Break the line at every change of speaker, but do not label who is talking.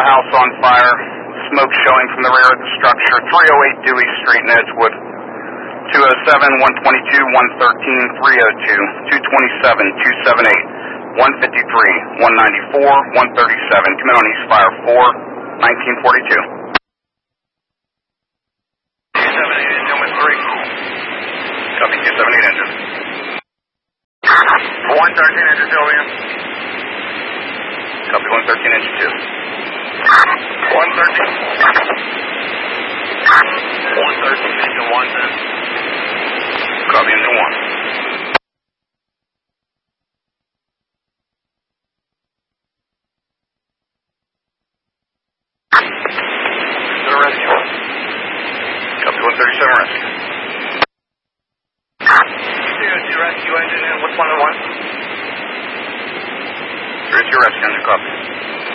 house on fire. Smoke showing from the rear of the structure. 308 Dewey Street in Edgewood. 207, 122, 113, 302, 227, 278, 153, 194, 137. 2 men on East Fire 4, 1942. 278 engine with 3. Copy 278 engine. 113 engine still in. Copy 113 engine 2. 113. 113 engine 1 then. Copy engine 1. To the rescue. Copy 137 rescue. COC rescue engine in, what's 101? 302 rescue engine, copy.